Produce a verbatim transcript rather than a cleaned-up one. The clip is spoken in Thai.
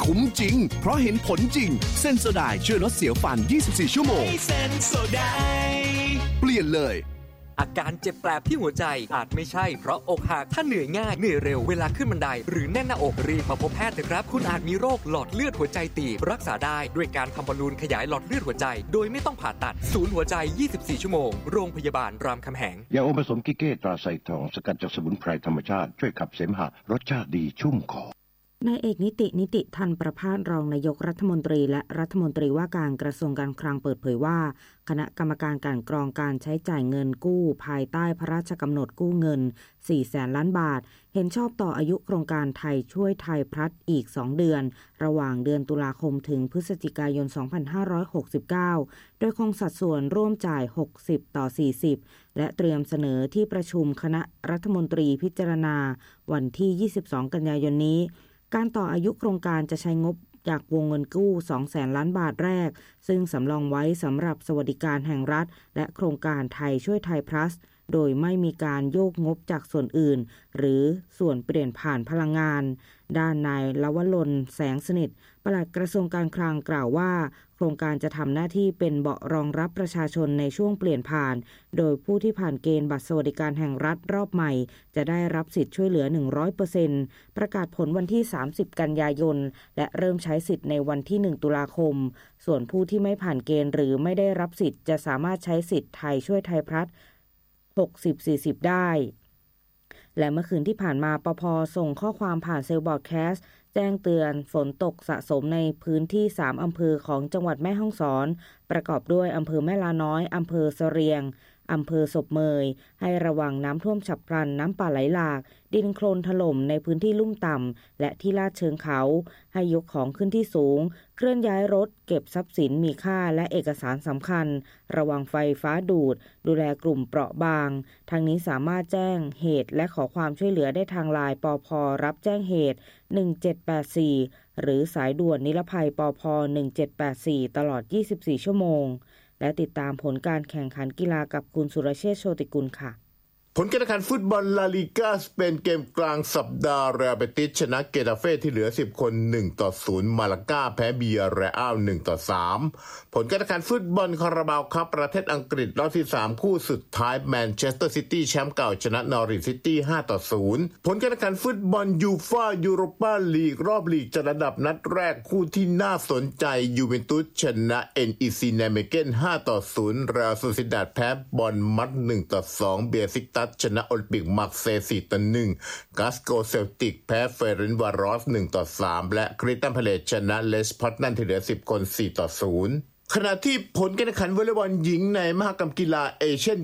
คุ้มจริงเพราะเห็นผลจริงเซนโซไดช่วยลดเสียวฟันยี่สิบสี่ชั่วโมงเซนโซไดเปลี่ยนเลยอาการเจ็บแปลบที่หัวใจอาจไม่ใช่เพราะอกหักถ้าเหนื่อยง่ายเหนื่อยเร็วเวลาขึ้นบันไดหรือแน่นหน้าอกรีบมาพบแพทย์เถอะครับคุณอาจมีโรคหลอดเลือดหัวใจตีบรักษาได้ด้วยการทำบอลลูนขยายหลอดเลือดหัวใจโดยไม่ต้องผ่าตัดศูนย์หัวใจยี่สิบสี่ชั่วโมงโรงพยาบาลรามคำแหงยาอมผสมกิเก้ตราไซทองสกัดจากสมุนไพรธรรมชาติช่วยขับเสมหะรสชาติดีชุ่มคอนายเอกนิตินิติทันประภาสรองนายกรัฐมนตรีและรัฐมนตรีว่าการกระทรวงการคลังเปิดเผยว่าคณะกรรมการกลั่นกรองการใช้จ่ายเงินกู้ภายใต้พระราชกำหนดกู้เงินสี่แสนล้านบาทเห็นชอบต่ออายุโครงการไทยช่วยไทยพลัดอีกสองเดือนระหว่างเดือนตุลาคมถึงพฤศจิกายนสองพันห้าร้อยหกสิบเก้าโดยคงสัดส่วนร่วมจ่ายหกสิบต่อสี่สิบและเตรียมเสนอที่ประชุมคณะรัฐมนตรีพิจารณาวันที่ยี่สิบสองกันยายนนี้การต่ออายุโครงการจะใช้งบจากวงเงินกู้ สองแสนล้านบาทแรกซึ่งสำรองไว้สำหรับสวัสดิการแห่งรัฐและโครงการไทยช่วยไทยพลัสโดยไม่มีการโยกงบจากส่วนอื่นหรือส่วนเปลี่ยนผ่านพลังงานด้านนายลวลลแสงสนิทปลัดกระทรวงการคลังกล่าวว่าโครงการจะทำหน้าที่เป็นเบาะรองรับประชาชนในช่วงเปลี่ยนผ่านโดยผู้ที่ผ่านเกณฑ์บัตรสวัสดิการแห่งรัฐรอบใหม่จะได้รับสิทธิ์ช่วยเหลือ หนึ่งร้อยเปอร์เซ็นต์ ประกาศผลวันที่สามสิบกันยายนและเริ่มใช้สิทธิ์ในวันที่หนึ่งตุลาคมส่วนผู้ที่ไม่ผ่านเกณฑ์หรือไม่ได้รับสิทธิ์จะสามารถใช้สิทธิ์ไทยช่วยไทยพลัสหกสิบ สี่สิบได้และเมื่อคืนที่ผ่านมาปภ.ส่งข้อความผ่านเซลล์บอร์ดแคสต์แจ้งเตือนฝนตกสะสมในพื้นที่สามอำเภอของจังหวัดแม่ฮ่องสอนประกอบด้วยอำเภอแม่ลาน้อยอำเภอเสรียงอำเภอศพเมยให้ระวังน้ำท่วมฉับพลันน้ำป่าไหลหลากดินโคลนถล่มในพื้นที่ลุ่มต่ำและที่ลาดเชิงเขาให้ยกของขึ้นที่สูงเคลื่อนย้ายรถเก็บทรัพย์สินมีค่าและเอกสารสำคัญระวังไฟฟ้าดูดดูแลกลุ่มเปราะบางทางนี้สามารถแจ้งเหตุและขอความช่วยเหลือได้ทางไลน์ปภ.รับแจ้งเหตุหนึ่งเจ็ดแปดสี่หรือสายด่วนนิรภัยปภ.หนึ่งเจ็ดแปดสี่ตลอดยี่สิบสี่ชั่วโมงและติดตามผลการแข่งขันกีฬากับคุณสุรเชษฐ์โชติกุลค่ะผลการแข่งขันฟุตบอลลาลีกาสเปนเกมกลางสัปดาห์เรอัลเบติสชนะเกตาเฟ่ที่เหลือสิบคนหนึ่งต่อศูนย์มาลากาแพ้เบียร์เรอัลหนึ่งต่อสามผลการแข่งขันฟุตบอลคาราบาวคัพประเทศอังกฤษรอบที่สามคู่สุดท้ายแมนเชสเตอร์ซิตี้แชมป์เก่าชนะนอริทซิตี้ห้าต่อศูนย์ผลการแข่งขันฟุตบอลยูฟ่ายูโรปาลีกรอบลีกจัดอันดับนัดแรกคู่ที่น่าสนใจยูเวนตุสชนะ เอ็น อี ซี ไนเมเกนห้าต่อศูนย์เรอัลโซซิดาดแพ้บอร์นมัธหนึ่งต่อสองเบียซิกตัสชนะโอลิมปิกมาร์เซย์สี่ต่อหนึ่งกาสโกเซลติกแพ้เฟเรนวารอสหนึ่งต่อสามและคริสตันพาเลซชนะเลสพอตนันที่เหลือสิบคนสี่ต่อศูนย์ขณะที่ผลการแข่งขันวอลเลย์บอลหญิงในมหกรรมกีฬาเอเชียน